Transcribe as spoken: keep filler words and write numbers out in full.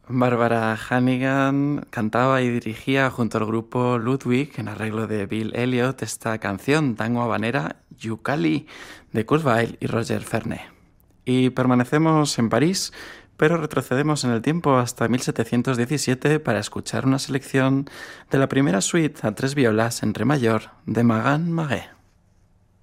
Barbara Hannigan cantaba y dirigía junto al grupo Ludwig, en arreglo de Bill Elliott, esta canción tango habanera Yukali de Kurt Weill y Roger Ferne. Y permanecemos en París, pero retrocedemos en el tiempo hasta mil setecientos diecisiete para escuchar una selección de la primera suite a tres violas en re mayor de Magan Magué.